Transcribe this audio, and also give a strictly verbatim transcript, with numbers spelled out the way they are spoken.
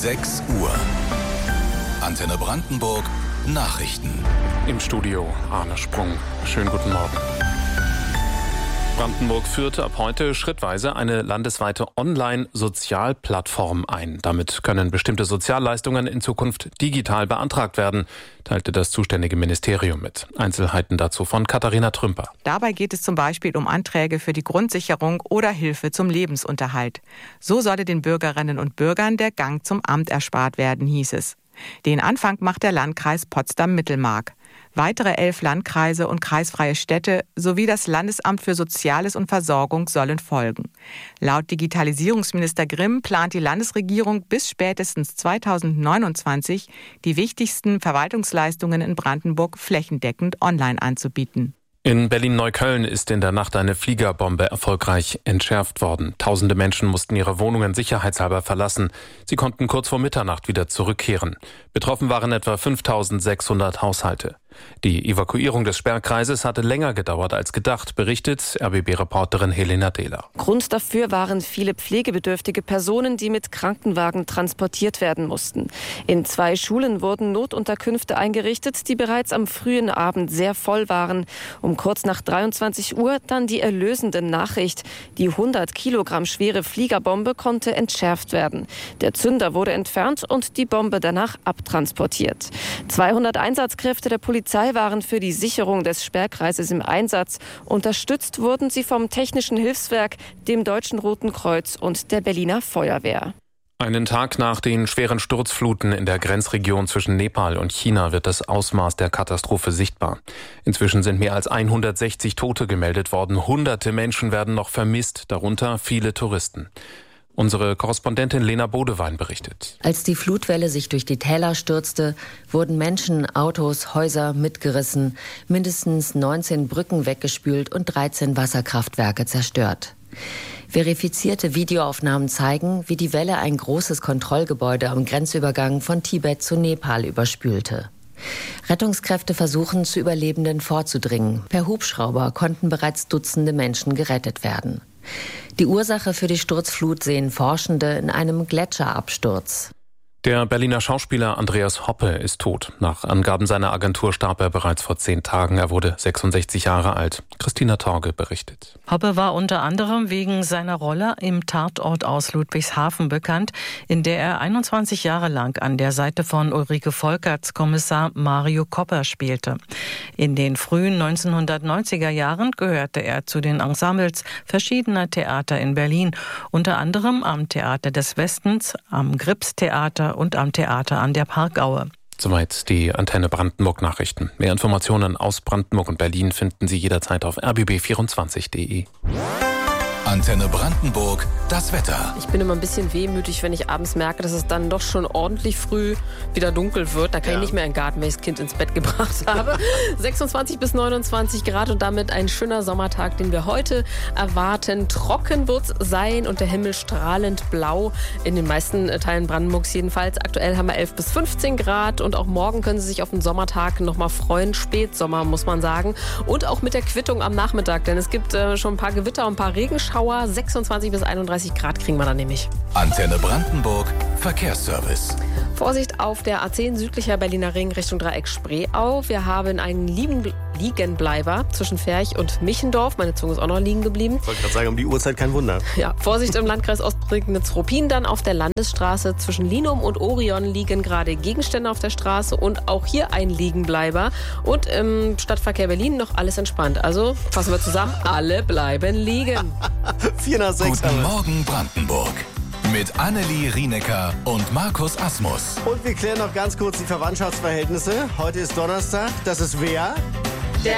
sechs Uhr. Antenne Brandenburg Nachrichten. Im Studio Arne Sprung. Schönen guten Morgen. Brandenburg führt ab heute schrittweise eine landesweite Online-Sozialplattform ein. Damit können bestimmte Sozialleistungen in Zukunft digital beantragt werden, teilte das zuständige Ministerium mit. Einzelheiten dazu von Katharina Trümper. Dabei geht es zum Beispiel um Anträge für die Grundsicherung oder Hilfe zum Lebensunterhalt. So solle den Bürgerinnen und Bürgern der Gang zum Amt erspart werden, hieß es. Den Anfang macht der Landkreis Potsdam-Mittelmark. Weitere elf Landkreise und kreisfreie Städte sowie das Landesamt für Soziales und Versorgung sollen folgen. Laut Digitalisierungsminister Grimm plant die Landesregierung bis spätestens zweitausendneunundzwanzig die wichtigsten Verwaltungsleistungen in Brandenburg flächendeckend online anzubieten. In Berlin-Neukölln ist in der Nacht eine Fliegerbombe erfolgreich entschärft worden. Tausende Menschen mussten ihre Wohnungen sicherheitshalber verlassen. Sie konnten kurz vor Mitternacht wieder zurückkehren. Betroffen waren etwa fünftausendsechshundert Haushalte. Die Evakuierung des Sperrkreises hatte länger gedauert als gedacht, berichtet R B B-Reporterin Helena Dehler. Grund dafür waren viele pflegebedürftige Personen, die mit Krankenwagen transportiert werden mussten. In zwei Schulen wurden Notunterkünfte eingerichtet, die bereits am frühen Abend sehr voll waren. Um kurz nach dreiundzwanzig Uhr dann die erlösende Nachricht. Die hundert Kilogramm schwere Fliegerbombe konnte entschärft werden. Der Zünder wurde entfernt und die Bombe danach abtransportiert. zweihundert Einsatzkräfte der Polizei waren für die Sicherung des Sperrkreises im Einsatz. Unterstützt wurden sie vom Technischen Hilfswerk, dem Deutschen Roten Kreuz und der Berliner Feuerwehr. Einen Tag nach den schweren Sturzfluten in der Grenzregion zwischen Nepal und China wird das Ausmaß der Katastrophe sichtbar. Inzwischen sind mehr als hundertsechzig Tote gemeldet worden. Hunderte Menschen werden noch vermisst, darunter viele Touristen. Unsere Korrespondentin Lena Bodewein berichtet. Als die Flutwelle sich durch die Täler stürzte, wurden Menschen, Autos, Häuser mitgerissen, mindestens neunzehn Brücken weggespült und dreizehn Wasserkraftwerke zerstört. Verifizierte Videoaufnahmen zeigen, wie die Welle ein großes Kontrollgebäude am Grenzübergang von Tibet zu Nepal überspülte. Rettungskräfte versuchen, zu Überlebenden vorzudringen. Per Hubschrauber konnten bereits Dutzende Menschen gerettet werden. Die Ursache für die Sturzflut sehen Forschende in einem Gletscherabsturz. Der Berliner Schauspieler Andreas Hoppe ist tot. Nach Angaben seiner Agentur starb er bereits vor zehn Tagen. Er wurde sechsundsechzig Jahre alt. Christina Torge berichtet. Hoppe war unter anderem wegen seiner Rolle im Tatort aus Ludwigshafen bekannt, in der er einundzwanzig Jahre lang an der Seite von Ulrike Volkerts Kommissar Mario Kopper spielte. In den frühen neunzehnhundertneunziger Jahren gehörte er zu den Ensembles verschiedener Theater in Berlin, unter anderem am Theater des Westens, am Gripstheater und am Theater an der Parkaue. Soweit die Antenne Brandenburg Nachrichten. Mehr Informationen aus Brandenburg und Berlin finden Sie jederzeit auf r b b vierundzwanzig punkt de. Antenne Brandenburg, das Wetter. Ich bin immer ein bisschen wehmütig, wenn ich abends merke, dass es dann doch schon ordentlich früh wieder dunkel wird. Da kann ja. ich nicht mehr ein Garten, wenn ich das Kind ins Bett gebracht habe. sechsundzwanzig bis neunundzwanzig Grad und damit ein schöner Sommertag, den wir heute erwarten. Trocken wird es sein und der Himmel strahlend blau. In den meisten Teilen Brandenburgs jedenfalls. Aktuell haben wir elf bis fünfzehn Grad und auch morgen können Sie sich auf den Sommertag noch mal freuen. Spätsommer, muss man sagen. Und auch mit der Quittung am Nachmittag, denn es gibt äh, schon ein paar Gewitter und ein paar Regenschauer. sechsundzwanzig bis einunddreißig Grad kriegen wir dann nämlich. Antenne Brandenburg, Verkehrsservice. Vorsicht auf der A zehn südlicher Berliner Ring Richtung Dreieck Spreeau. Wir haben einen Liegen Liegenbleiber zwischen Ferch und Michendorf. Meine Zunge ist auch noch liegen geblieben. Ich wollte gerade sagen, um die Uhrzeit kein Wunder. Ja, Vorsicht im Landkreis Ostprignitz-Ruppin. Dann auf der Landesstraße zwischen Linum und Orion liegen gerade Gegenstände auf der Straße und auch hier ein Liegenbleiber. Und im Stadtverkehr Berlin noch alles entspannt. Also fassen wir zusammen, alle bleiben liegen. vier nach sechs. Guten Morgen Brandenburg. Mit Annelie Rienecker und Markus Asmus. Und wir klären noch ganz kurz die Verwandtschaftsverhältnisse. Heute ist Donnerstag. Das ist wer?